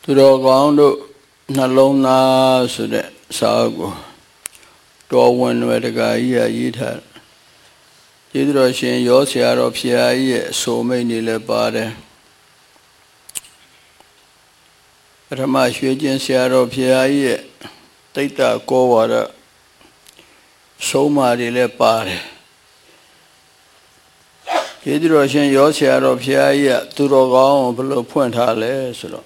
သူတော်ကောင်းတို့နှလုံးသားဆိုတဲ့စာအုပ်ကိုတော်ဝင်ဝေဒကာကြီးကရေးထားကျေးဇူးတော်ရှင်ရောဆရာတော်ဖျားကြီးရဲ့အဆိုမိတ်နေလည်းပါတယ်ပထမရွှေကျင်ဆရာတော်ဖျားကြီးရဲ့တိတ်တကောဝါဒဆုံးမတွေလည်းပါတယ်ကျေးဇူးတော်ရှင်ရောဆရာတော်ဖျားကြီးကသူတော်ကောင်းကိုဘယ်လိုဖွင့်ထားလဲဆိုတော့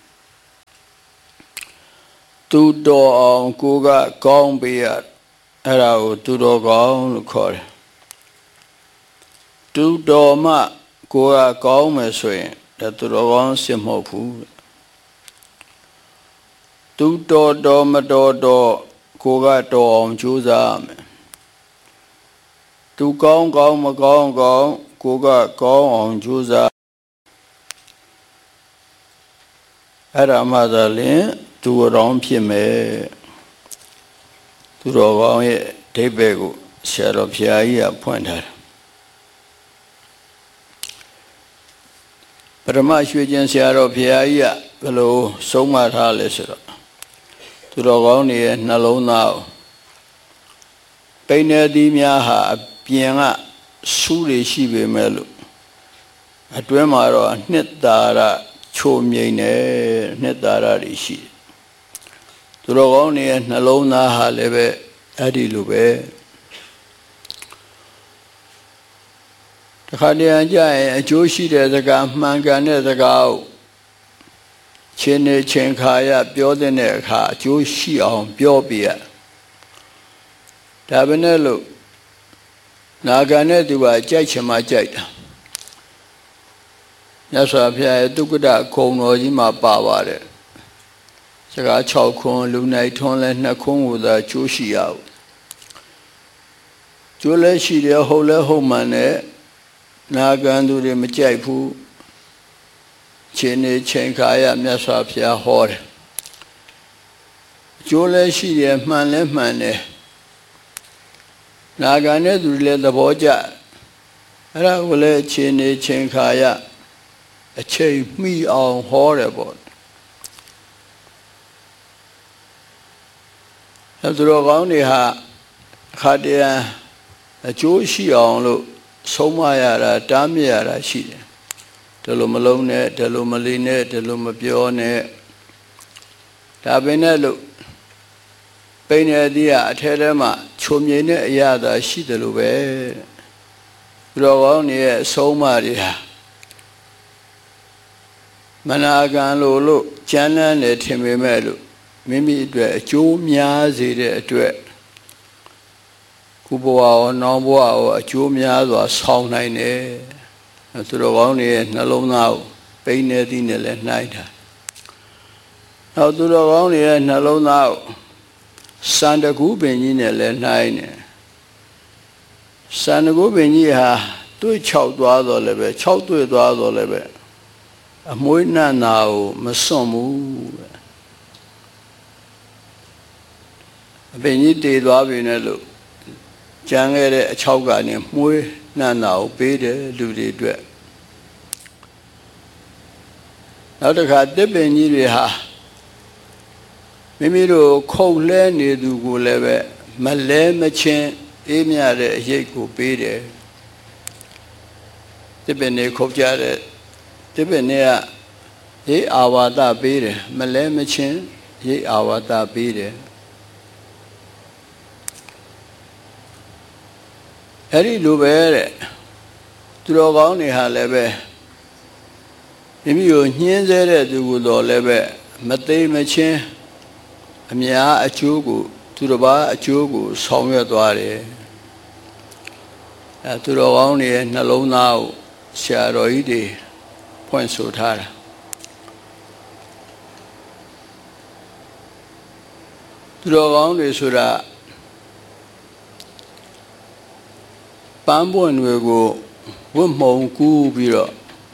သူတော်အောင်ကိုကကောင်းပေးရအဲ့ဒါကိုသူတော်ကောင်းလို့ခေါ်တယ်သူတော်မှကိုကကောင်းမယ်ဆိုရင်ဒါသူတော်ကောင်းစစ်မဟုတ်ဘူးသူတော်မတော်ကိုကတော်အောင်ကြိုးစားမယ်သူကောင်းမကောင်းကိုကကောင်းအောင်ကြိုးစားအဲ့ဒါမှသာလျှင်သူတော်ဖြစ်မယ်သူတော်ကောင်းရဲ့အဓိပ္ပာယ်ကိုဆရာတော်ဘုရားကြီးကဖွင့်ထားတယ်ပထမရွှေကျင်ဆရာတော်ဘုရားကြီးကဘယ်လိုဆုံးမထားလဲဆိုတော့သူတော်ကောင်းတွေရဲ့နှလုံးသားကိုပိန်နေသည်များဟာအပြင်ကဆူးတွေရှိပေမဲ့လို့အတွင်းမှာတော့နှစ်သာရချိုမြိန်နေနှစ်သာရတွေရှိတယ်သူတော်ကောင်းတွေရဲ့နှလုံးသားဟာလည်းပဲအဲ့ဒီလိုပဲတခါတည်းအကြရင်အကျိုးရှိတဲ့စကားမှန်ကန်တဲ့စကားကိုချင်းနေချင်းခါရပြောတဲ့အခါအကျိုးရှိအောင်ပြောပြရဒါပဲနဲ့လို့နာခံတဲ့သူကကြိုက်ချင်မှကြိုက်တာမြတ်စွာဘုရားရဲ့သုက္ကတခုံတော်ကြီးမှာပါပါတယ်စကား6ခွန်းလူနိုင်ထွန်းလဲ2ခွန်းကိုသာကျိုးရှိရအောင်ကျိုးလဲရှိတယ်ဟုတ်လဲဟုတ်မှန်နဲ့နာခံသူတွေမကြိုက်ဘူးချင်းနေချင်းခါရမြတ်စွာဘုရားဟောတယ်ကျိုးလဲရှိတယ်မှန်လဲမှန်တယ်နာခံတဲ့သူတွေလည်းသဘောကျအဲ့ဒါကိုလည်းချင်းနေချင်းခါရအချိန်မိအောင်ဟောတယ်ပေါ့သူတော်ကောင်းတွေဟာခါတည်းအကျိုးရှိအောင်လို့ဆုံးမရတာတားမြစ်ရတာရှိတယ်ဒီလိုမလုံးနဲ့ဒီလိုမလေးနဲ့ဒီလိုမပြောနဲ့ဒါပဲနဲ့လို့ပိန်နေသည်ကအထဲထဲမှာချုံမြိန်တဲ့အရာသာရှိတယ်လို့ပဲသူတော်ကောင်းတွေရဲ့အဆုံးအမတွေဟာမနာခံလို့ကျမ်းမ်းနေထင်ပေမဲ့လို့မိမိအတွက်အကျိုးများစေတဲ့အတွက်ခုဘဝရောနောက်ဘဝရောအကျိုးများစွာဆောင်နိုင်တယ်သူတော်ကောင်းတွေရဲ့နှလုံးသားကိုပိန်နေသည်နဲ့လည်းနှိုင်းတာနောက်သူတော်ကောင်းတွေရဲ့နှလုံးသားကိုစန္ဒကူပင်ကြီးနဲ့လည်းနှိုင်းတယ်စန္ဒကူပင်ကြီးဟာတွေ့6သွားတော့လည်းပဲ6တွေ့သွားတော့လည်းပဲအမွှေးနှံ့တာကိုမစွန့်ဘူးအပင်ကြီးတည်သွားပြီနဲ့လို့ကြံခဲ့တဲ့အချောက်ကနေမွှေးနှံ့တာကိုပေးတယ်လူတွေအတွက်နောက်တစ်ခါတစ်ပင်ကြီးတွေဟာမိမိတို့ခုတ်လဲနေသူကိုလည်းပဲမလဲမချင်းအေးမြတဲ့အရိပ်ကိုပေးတယ်တစ်ပင်တွေခုတ်ကြတဲ့တစ်ပင်တွေကရိပ်အာဝါဒပေးတယ်မလဲမချင်းရိပ်အာဝါဒပေးတယ်အဲ့ဒီလိုပဲတဲ့သူတော်ကောင်းတွေဟာလည်းပဲမိမိကိုညှင်းဆဲတဲ့သူကိုတော့လည်းပဲမသိမချင်းအများအကျိုးကိုသူတစ်ပါးအကျိုးကိုဆောင်ရွက်သွားတယ်အဲသူတော်ကောင်းတွေရဲ့နှလုံးသားကိုဆရာတော်ကြီးတွေဖွင့်ဆိုထားတာသူတော်ကောင်းတွေဆိုတာပန်းပွင့်တွေကိုဝတ်မှုံကူးပြီးတော့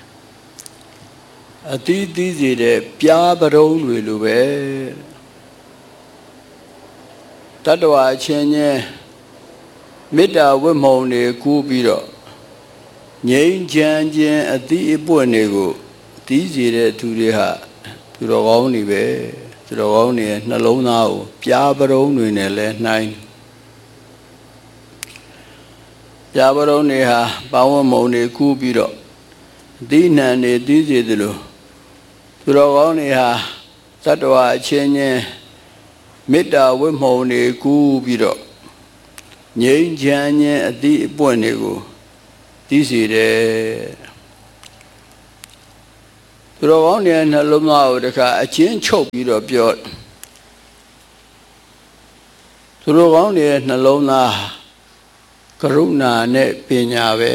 အသီးသီးစီတဲ့ပြားပရုံးတွေလိုပဲတတ္တဝါချင်းချင်းမေတ္တာဝတ်မှုံတွေကူးပြီးတော့ငြိမ်းချမ်းခြင်းအသီးအပွင့်တွေကိုသီးစီတဲ့သူတွေဟာတသူတော်ကောင်းတွေပဲသူတော်ကောင်းတွေရဲ့နှလုံးသားကိုပြားပရုံးတွေနဲ့လဲနှိုင်းပြားပရုံးတွေဟာပေါင်းဝမုံတွေကူးပြီးတော့အသီးနှံတွေသီးစေသလိုသူတော်ကောင်းတွေဟာသတ္တဝါအချင်းချင်းမေတ္တာဝိမုံတွေကူးပြီးတော့ငြိမ်းချမ်းခြင်းအသီးအပွင့်တွေကိုသီးစေတယ်သူတော်ကောင်းတွေနှလုံးသားကိုတခါအချင်းချုပ်ပြီးတော့ပြောသူတော်ကောင်းတွေနှလုံးသားကရုဏာနဲ့ပညာပဲ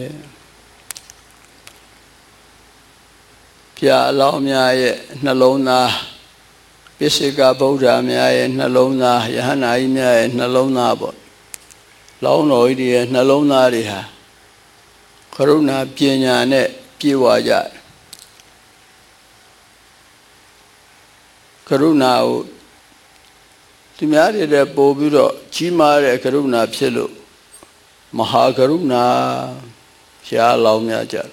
ပြာအလောင်းများရဲ့နှလုံးသားပိစိကဗုဒ္ဓများရဲ့နှလုံးသားယဟန္တာကြီးများရဲ့နှလုံးသားပေါ့လောင်းတော်ကြီးရဲ့နှလုံးသားတွေဟာကရုဏာပညာနဲ့ပြည့်ဝကြတယ်ကရုဏာကိုသူများတွေလည်းပို့ပြီးတော့ကြီးမားတဲ့ကရုဏာဖြစ်လို့မဟာကရုဏာရှားလောင်းများကြတယ်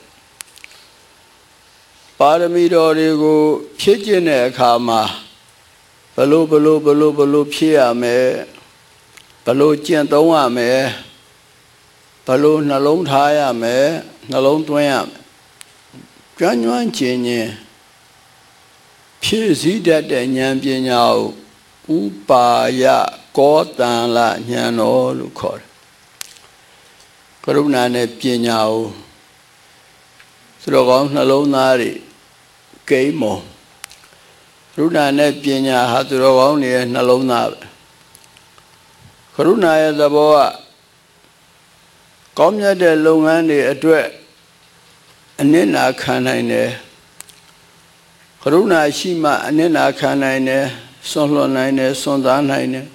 ပါရမီတော်တွေကိုဖြည့်ကျင့်တဲ့အခါမှာဘလို့ဖြည့်ရမယ်ဘလို့ကျင့်သုံးရမယ်ဘလို့နှလုံးထားရမယ်နှလုံးသွင်းရမယ်ကျွမ်းကျွမ်းကျင်ကျင်ဖြည့်စည်းတတ်တဲ့ဉာဏ်ပညာကိုဥပါယကောတံလဉာဏ်တော်လို့ခေါ်တယ်ကရုဏာနဲ့ပညာကိုသူတော်ကောင်းနှလုံးသားတွေကိမုံကရုဏာနဲ့ပညာဟာသူတော်ကောင်းတွေရဲ့နှလုံးသားပဲကရုဏာရဲ့သဘောကကောင်းမြတ်တဲ့လုပ်ငန်းတွေအတွက်အနစ်နာခံနိုင်တယ်ကရုဏာရှိမှအနစ်နာခံနိုင်တယ်စွန့်လွတ်နိုင်တယ်စွန့်စားနိုင်တယ်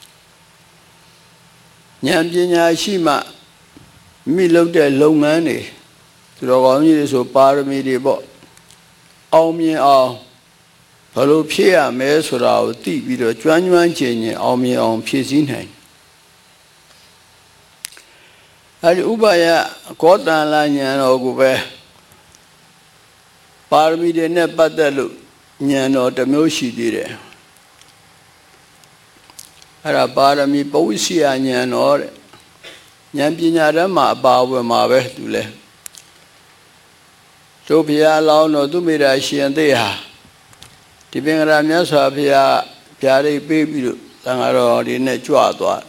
ဉာဏ်ပညာရှိမှမိလုပ်တဲ့လုပ်ငန်းတွေသူတော်ကောင်းကြီးတွေဆိုပါရမီတွေပေါ့အောင်မြင်အောင်ဘယ်လိုဖြည့်ရမလဲဆိုတာကိုသိပြီးတော့ကျွမ်းကျွမ်းကျင်ကျင်အောင်မြင်အောင်ဖြည့်ဆည်းနိုင်အဲဒီဥပါယကောတံလဉာဏ်တော်ကိုပဲပါရမီတွေနဲ့ပတ်သက်လို့ဉာဏ်တော်တစ်မျိုးရှိသေးတယ်အဲ့ဒါပါရမီပဝိစီယဉာဏ်တော်တဲ့ဉာဏ်ပညာဓမ္မအပါဝင်မှာပဲသူလဲတို့ဘုရားလောင်းတော်သူမိတာရှင်သေးဟာဒီပင်ကရာမြတ်စွာဘုရားဗျာဒိတ်ပေးပြီးတော့သံဃာတော်ဒီနဲ့ကြွသွား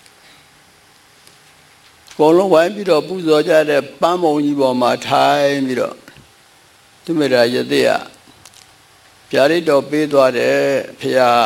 ဘုံလုံးဝိုင်းပြီးတော့ပူဇော်ကြတဲ့ပန်းမုံကြီးပေါ်မှာထိုင်ပြီးတော့သူမိတာယသိကဗျာဒိတ်တော်ပေးသွားတယ်ဘုရား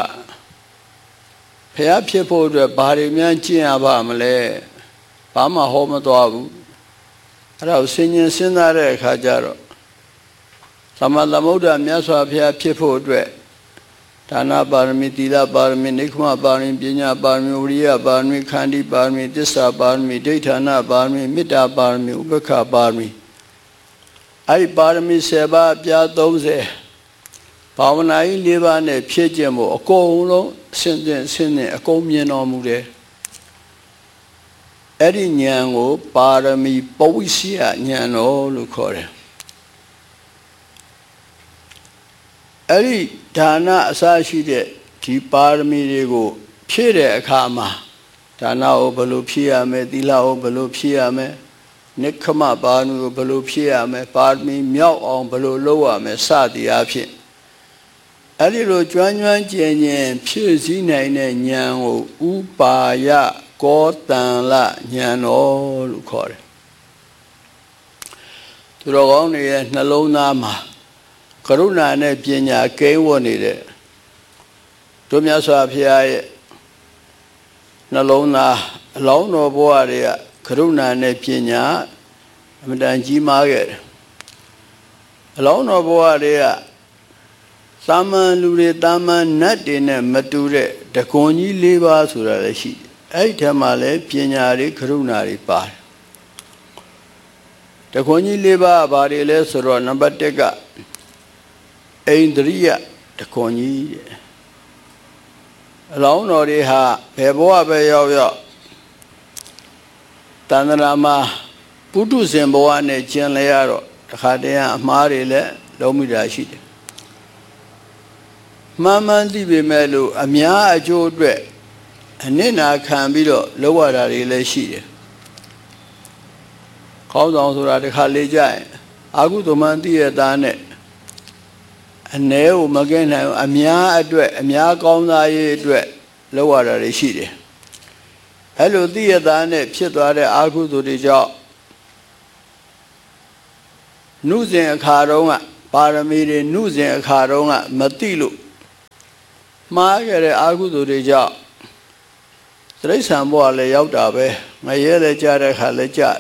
ဖြစ်ဖို့အတွက်ဘာတွေများကျင့်ရပါမလဲဘာမှဟောမသွားဘူးအဲ့ဒါကိုစဉ်းကျင်စဉ်းစားတဲ့အခါကျတော့သမ္မာသမ္ဗုဒ္ဓမြတ်စွာဘုရားဖြစ်ဖို့အတွက်ဒါနပါရမီသီလပါရမီနိက္ခမပါရမီပညာပါရမီဝိရိယပါရမီခန္တီပါရမီသစ္စာပါရမီဒိဋ္ဌာနပါရမီမေတ္တာပါရမီဥပက္ခပါရမီအဲ့ဒီပါရမီ7ပါးပြား30ဘာဝနာကြီး4ပါးနဲ့ဖြည့်ကျင့်ဖို့အကုန်လုံးဆင်းတဲ့အကုန်မြင်တော်မူတယ်အဲ့ဒီဉာဏ်ကိုပါရမီပဝိစီယဉာဏ်တော်လို့ခေါ်တယ်အဲ့ဒီဒါနအစရှိတဲ့ဒီပါရမီတွေကိုဖြည့်တဲ့အခါမှာဒါနကိုဘယ်လိုဖြည့်ရမလဲသီလကိုဘယ်လိုဖြည့်ရမလဲနိက္ခမပါရမီကိုဘယ်လိုဖြည့်ရမလဲပါရမီမြောက်အောင်ဘယ်လိုလုပ်ရမလဲစသည်အဖြစ်အဲ့ဒီလိုကျွမ်းကျွမ်းကျင်ကျင်ဖြည့်ဆည်းနိုင်တဲ့ဉာဏ်ကိုဥပါယကောတံလဉာဏ်တော်လို့ခေါ်တယ်သူတော်ကောင်းတွေရဲ့နှလုံးသားမှာကရုဏာနဲ့ပညာကိန်းဝတ်နေတဲ့တို့မြတ်စွာဘုရားရဲ့နှလုံးသားအလောင်းတော်ဘဝတွေကကရုဏာနဲ့ပညာအမတန်ကြီးမားခဲ့တယ်အလောင်းတော်ဘဝတွေကသာမန်လူတွေသာမန်နတ်တွေနဲ့မတူတဲ့တကွန်ကြီး၄ပါးဆိုတာလည်းရှိတယ်အဲ့ဒီထဲမှာလည်းပညာတွေကရုဏာတွေပါတယ်တကွန်ကြီး၄ပါးဘာတွေလဲဆိုတော့နံပါတ်1ကအိန္ဒြိယတခွန်ကြီးအလောင်းတော်တွေဟာဘယ်ဘဝပဲရောက်တဏ္ဍရာမှာပုထုဇဉ်ဘဝနဲ့ကျင်လဲရတော့တခါတည်းအမှားတွေလည်းလုံးမိတာရှိတယ်မှန်မှန်သိပေမဲ့လို့အများအကျိုးအတွက်အနစ်နာခံပြီးတော့လောက်ရတာတွေလည်းရှိတယ်ခေါင်းဆောင်ဆိုတာတစ်ခါလေကြရင်အာဟုသမန်သိရတာနဲ့အ ਨੇ ကိုမကင်းနိုင်အများအတွက်အများကောင်းသားရေးအတွက်လောက်ရတာတွေရှိတယ်အဲ့လိုသိရတာနဲ့ဖြစ်သွားတဲ့အာဟုသူတွေကြောင့်နုစဉ်အခါတုန်းကပါရမီတွေနုစဉ်အခါတုန်းကမသိလို့မှားခဲ့တဲ့အာဟုသူတွေကြောင့်တိရစ္ဆာန်ဘဝလည်းရောက်တာပဲငရဲလည်းကြားတဲ့ခါလည်းကြား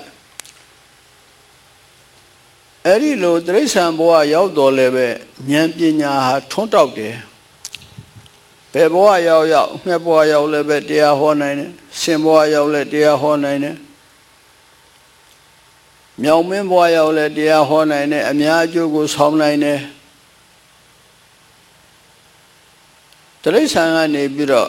အဲ့ဒီလိုတိရစ္ဆာန်ဘဝရောက်တော်လည်းပဲဉာဏ်ပညာဟာထွန်းတောက်တယ်ဘယ်ဘဝရောက်ရောက်ငှက်ဘဝရောက်လည်းပဲတရားဟောနိုင်တယ်ရှင်ဘဝရောက်လည်းတရားဟောနိုင်တယ်မြောင်မင်းဘဝရောက်လည်းတရားဟောနိုင်တယ်အများအကျိုးကိုဆောင်နိုင်တယ်တိရစ္ဆာန်ကနေပြီးတော့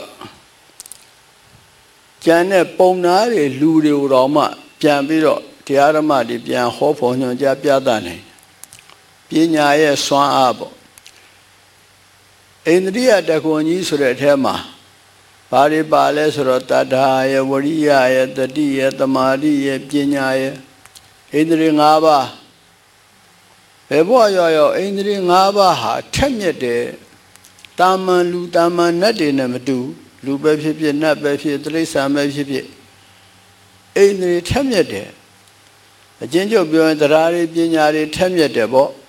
ကျန်တဲ့ပုံနာတွေလူတွေကိုတော့မှပြန်ပြီးတော့တရားဓမ္မတွေပြန်ဟောဖို့ညွှန်ကြားပြသနိုင်ပညာရဲ့စွမ်းအားပေါ့အိန္ဒြိယတကွန်ကြီးဆိုတဲ့အထဲမှာဘာတွေပါလဲဆိုတော့တတ္ထာရဲ့ဝရိယရဲ့တတိရဲ့သမာဓိရဲ့ပညာရဲ့အိန္ဒြေ၅ပါးဘယ်ဘဝရောက်အိန္ဒြေ၅ပါးဟာထက်မြက်တယ်တာမန်လူတာမန်နတ်တွေနဲ့မတူလူပဲဖြစ်ဖြစ်နတ်ပဲဖြစ်တိရစ္ဆာန်ပဲဖြစ်ဖြစ်အိန္ဒြေထက်မြက်တယ်အချင်းချုပ်ပြောရင်တရားတွေပညာတွေထက်မြက်တယ်ပေါ့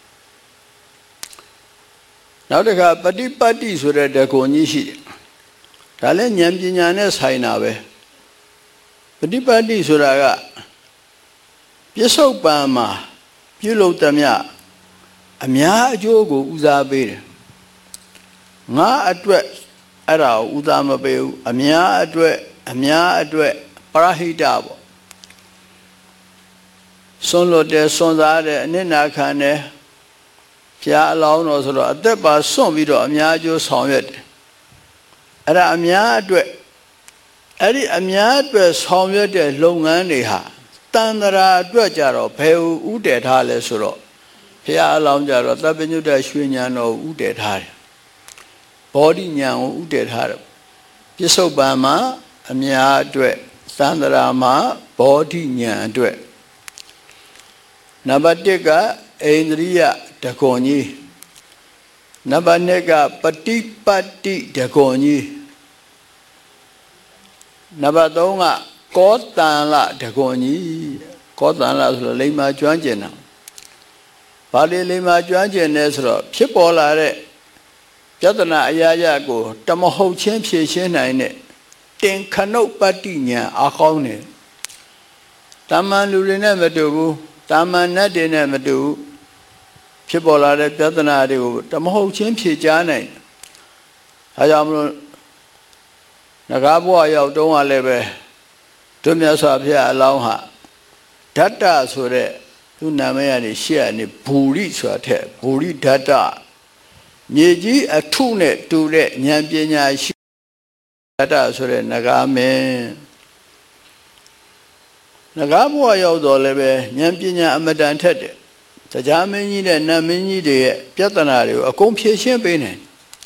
နောက်တစ်ခါပฏิပတ်တိဆိုတဲ့တကွန်ကြီးရှိတယ်ဒါလည်းဉာဏ်ပညာနဲ့ဆိုင်တာပဲပฏิပတ်တိဆိုတာကပြစ္ဆုတ်ပံမှာပြုလုပ်သမျှအများအကျိုးကိုဦးစားပေးတယ်ငါအတွက်အဲ့ဒါကိုဦးစားမပေးဘူးအများအတွက်ပရဟိတပေါ့စွန့်လွတ်တယ်စွန့်စားတယ်အနစ်နာခံတယ်ဘုရားအလောင်းတော်ဆိုတော့အသက်ပါစွန့်ပြီးတော့အများအကျိုးဆောင်ရွက်တယ်အဲ့ဒါအများအတွက်အဲ့ဒီအများအတွက်ဆောင်ရွက်တဲ့လုပ်ငန်းတွေဟာတန်ត្រာအတွက်ကြတော့ဘယ်ဥတည်ထားလဲဆိုတော့ဘုရားအလောင်းကြတော့သဗ္ဗညုတရွှေဉာဏ်တော်ဥတည်ထားတယ်ဘောဓိဉာဏ်ကိုဥတည်ထားတယ်ပြစ္ဆုတ်ပံမှာအများအတွက်သန္တရာမှာဘောဓိဉာဏ်အတွက်နံပါတ်1ကအိန္ဒြိယတကွန်ကြီးနံပါတ်2ကပฏิပတ်တိတကွန်ကြီးနံပါတ်3ကကောတန်လတကွန်ကြီးကောတန်လဆိုတော့လိမ္မာကျွမ်းကျင်တာဘာလို့လိမ္မာကျွမ်းကျင်လဲဆိုတော့ဖြစ်ပေါ်လာတဲ့ပြဿနာအရာရာကိုတမဟုတ်ချင်းဖြေရှင်းနိုင်တဲ့တင်ခဏုတ်ပတ္တိဉာဏ်အကောင်းတယ်တာမန်လူတွေနဲ့မတူဘူးတာမန်နတ်တွေနဲ့မတူဘူးဖြစ်ပေါ်လာတဲ့ပြဿနာတွေကိုတမဟုတ်ချင်းဖြေကြားနိုင်အဲကြောင့်မလို့ငကားဘဝရောက်တုန်းကလည်းပဲသူမြတ်စွာဘုရားအလောင်းဟာဓတ္တဆိုတဲ့သူနာမည်ကနေရှေ့ကနေဘူရိဆိုတာထက်ဘူရိဓတ္တမြေကြီးအထုနဲ့တူတဲ့ဉာဏ်ပညာရှိဓတ္တဆိုတဲ့ငကားမင်းငကားဘဝရောက်တော့လည်းပဲဉာဏ်ပညာအမတန်ထက်တယ်တရားမင်းကြီးနဲ့နတ်မင်းကြီးတွေရဲ့ပြဿနာတွေကိုအကုန်ဖြေရှင်းပေးနိုင်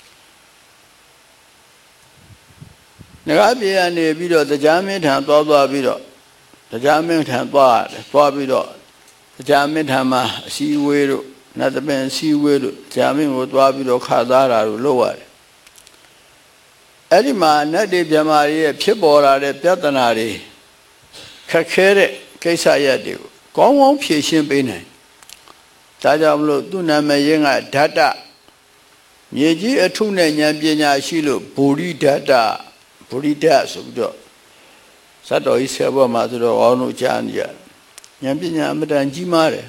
ငကားပြေကနေပြီးတော့တရားမင်းထံသွားပြီးတော့တရားမင်းထံသွားပြီးတော့တရားမင်းထံမှာအစည်းအဝေးတို့နတ်သမင်အစည်းအဝေးတို့တရားမင်းကိုသွားပြီးတော့ခါသားတာတို့လုပ်ရတယ်အဲ့ဒီမှာနတ်တွေမြမာတွေရဲ့ဖြစ်ပေါ်လာတဲ့ပြဿနာတွေခက်ခဲတဲ့ကိစ္စရပ်တွေကိုကောင်းကောင်းဖြေရှင်းပေးနိုင်ဒါကြောင့်မလို့သူ့နာမည်ရင်းကဓာတ္တမြေကြီးအထုနဲ့ဉာဏ်ပညာရှိလို့ဘူရိဓာတ္တဘူရိဓာတ်ဆိုပြီးတော့ဇတ်တော်ကြီးဆယ်ဘွားမှာဆိုတော့အောင်းတို့ကြားနေရတယ်ဉာဏ်ပညာအမတန်ကြီးမားတယ်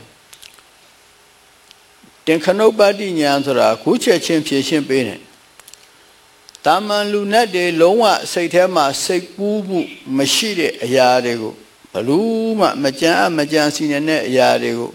တင်ခဏုပ္ပတ္တိဉာဏ်ဆိုတာခုချက်ချင်းဖြေရှင်းပေးတယ်တာမန်လူနဲ့တွေလုံးဝစိတ်ထဲမှာစိတ်ကူးမှုမရှိတဲ့အရာတွေကိုဘလို့မှမကြမ်းစီတဲ့အရာတွေကို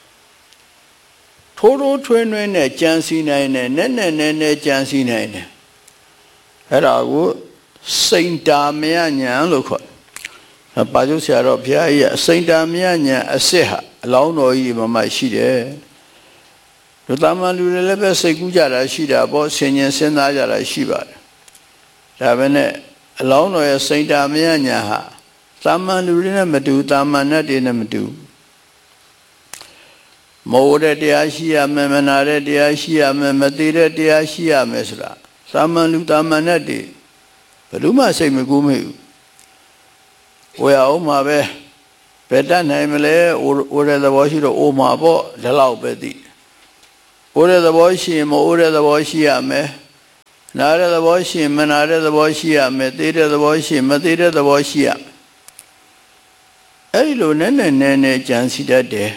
ထိုးထွင်းနဲ့ကြမ်းစီနိုင်တယ်နဲ့ကြမ်းစီနိုင်တယ်အဲ့ဒါကိုစိန်တာမယဉာဏ်လို့ခေါ်တယ်ပါကျုပ်ဆရာတော်ဘုရားကြီးအစိန်တာမယဉာဏ်အစစ်ဟာအလောင်းတော်ကြီးမှရှိတယ်လူသားမှလူတွေလည်းပဲစိတ်ကူးကြတာရှိတာပေါ့ဆင်ញင်စဉ်းစားကြတာရှိပါတယ်ဒါပဲနဲ့အလောင်းတော်ရဲ့စိတ်ဓာမယညာဟာသာမန်လူတွေနဲ့မတူသာမန်နဲ့တွေနဲ့မတူမိုးတဲ့တရားရှိရမယ်မနာတဲ့တရားရှိရမယ်မသေးတဲ့တရားရှိရမယ်ဆိုတာသာမန်လူသာမန်နဲ့တွေဘယ်လို့မှစိတ်မကူးမိဘူးဝေအောင်မှာပဲဘယ်တတ်နိုင်မလဲအိုးတဲ့သဘောရှိတော့အိုးမှာပေါ့ဒီလောက်ပဲသိအိုးတဲ့သဘောရှိရင်မအိုးတဲ့သဘောရှိရမယ်နားတဲ့သဘောရှိရင်မနာတဲ့သဘောရှိရမယ်သေးတဲ့သဘောရှိရင်မသေးတဲ့သဘောရှိရမယ်အဲ့ဒီလိုနဲ့ကြံစီတတ်တယ်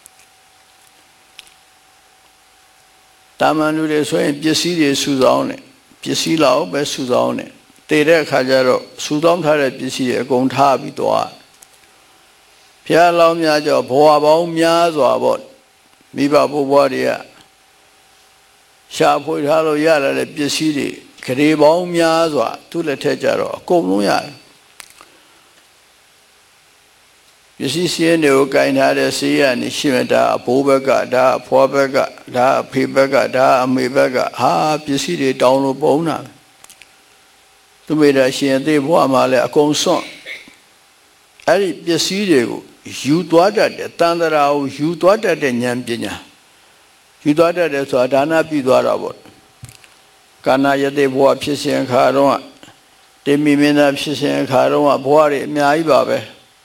တာမန်လူတွေဆိုရင်ပစ္စည်းတွေစုဆောင်းတယ်ပစ္စည်းလောက်ပဲစုဆောင်းတယ်တည်တဲ့အခါကျတော့စုဆောင်းထားတဲ့ပစ္စည်းတွေအကုန်ထားပြီးသွားဘုရားလောင်းများကြောဘဝပေါင်းများစွာပေါ့မိဘဘိုးဘွားတွေကရှာဖွေထားလို့ရလာတဲ့ပစ္စည်းတွေဂရေပေါင်းများစွာသူ့လက်ထက်ကျတော့အကုန်လုံးရတယ်ပစ္စည်းစင်းတွေကိုကင်ထားတဲ့ဆေးရနေရှိမှဒါအဘိုးဘက်ကဒါအဖွားဘက်ကဒါအဖေဘက်ကဒါအမေဘက်ကဟာပစ္စည်းတွေတောင်းလို့ပုံတာသူမိတာရှင်သေးဘွားမှာလည်းအကုန်စွန့်အဲ့ဒီပစ္စည်းတွေကိုယူသွားတတ်တယ်တန်တရာကိုယူသွားတတ်တဲ့ဉာဏ်ပညာယူသွားတတ်တယ်ဆိုတာဒါနပြုသွားတာပေါ့ကာနာယတိဘွားဖြစ်စဉ်အခါတော့တေမီမင်းသားဖြစ်စဉ်အခါတော့ဘွားတွေအများကြီးပါပဲ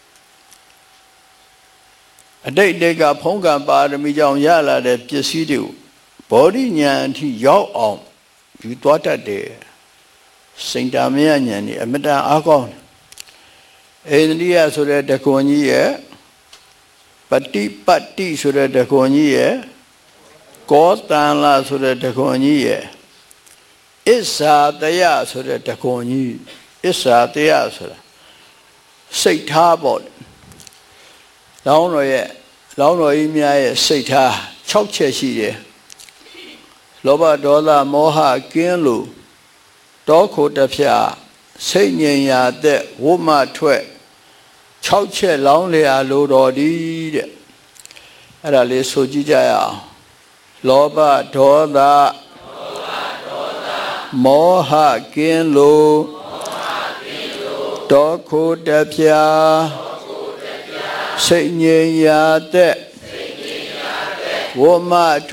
အတိတ်ကဖုံးကံပါရမီကြောင့်ရလာတဲ့ပစ္စည်းတွေကိုဘောဓိဉာဏ်အထိရောက်အောင်ယူသွားတတ်တယ်စိတ်ဓာမယဉာဏ်นี่အမတန်အားကောင်းတယ်အိန္ဒိယဆိုတဲ့တကွန်ကြီးရဲ့ပฏิပတ်တိဆိုတဲ့တကွန်ကြီးရဲ့ကောတန်လာဆိုတဲ့တကွန်ကြီးရဲ့အစ္ဆာတယဆိုတဲ့တကွန်ကြီးအစ္ဆာတယဆိုတာစိတ်ထားပေါ့လောင်းတော်ကြီးများရဲ့စိတ်ထား6ချက်ရှိတယ်လောဘဒေါသမောဟကင်းလို့တောခိုတဖြာစိတ်ငြိမ်ရာတဲ့ဝုမထွက်6ချက်လောင်းလျာလိုတော်ဒီတဲ့အဲ့ဒါလေးဆိုကြည့်ကြရအောင်လောဘဒေါသမောဟကင်းလို့တောခိုတဖြာစိတ်ငြိမ်ရာတဲ့ဝမ